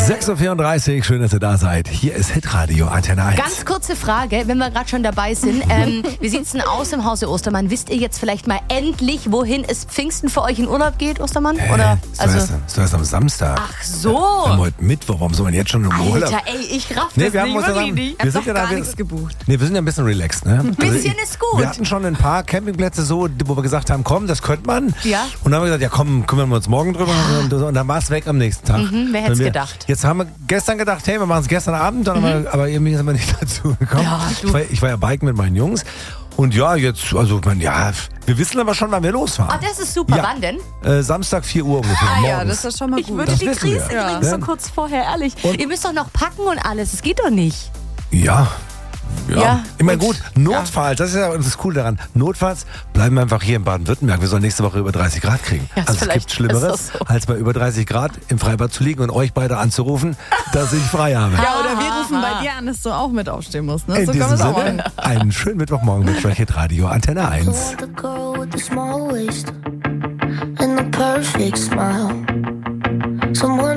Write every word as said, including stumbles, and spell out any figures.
sechs Uhr vierunddreißig, schön, dass ihr da seid. Hier ist Hitradio Antenne eins. Ganz kurze Frage, wenn wir gerade schon dabei sind. Ähm, wie sieht's denn aus im Hause Ostermann? Wisst ihr jetzt vielleicht mal endlich, wohin es Pfingsten für euch in Urlaub geht, Ostermann? Äh, Oder? ist Also, doch erst, ist doch erst am Samstag. ach so. Wir haben heute Mittwoch, warum soll man jetzt schon im Urlaub? Alter, ey, ich raff das Nee, wir haben nicht, uns ja wirklich sagen, nicht. wir sind ja da, gar wir, nichts gebucht. nee, wir sind ja ein bisschen relaxed, ne? Ein bisschen ist gut. Wir hatten schon ein paar Campingplätze so, wo wir gesagt haben, komm, das könnte man. Ja. Und dann haben wir gesagt, ja komm, kümmern wir uns morgen drüber. Und, und dann war es weg am nächsten Tag. Mhm, wer hätte es wir, gedacht? Jetzt haben wir gestern gedacht, hey, wir machen es gestern Abend, dann haben wir, aber irgendwie sind wir nicht dazu gekommen. Ja, du- ich, war, ich war ja Biken mit meinen Jungs. Und ja, jetzt, also, man, ja, wir wissen aber schon, wann wir losfahren. Ah, das ist super. Ja. Wann denn? Äh, Samstag vier Uhr ungefähr. Ah ja, morgens. das ist schon mal Ich gut. würde Das die wissen wir. Krise Ja. kriegen, so Ja. kurz vorher, ehrlich. Und- Ihr müsst doch noch packen und alles. Es geht doch nicht. Ja. Ja. Ja. Ich meine, gut, notfalls, das ist ja das Coole daran, notfalls bleiben wir einfach hier in Baden-Württemberg. Wir sollen nächste Woche über dreißig Grad kriegen. Ja, ist also es vielleicht gibt Schlimmeres, besser so. als bei über dreißig Grad im Freibad zu liegen und euch beide anzurufen, dass ich frei habe. Ja, oder wir rufen bei dir an, dass du auch mit aufstehen musst. Ne? In So kann diesem man es auch Sinne, machen. einen schönen Mittwochmorgen mit Hit Radio Antenne eins. The girl with the small waist and the perfect smile. Somewhere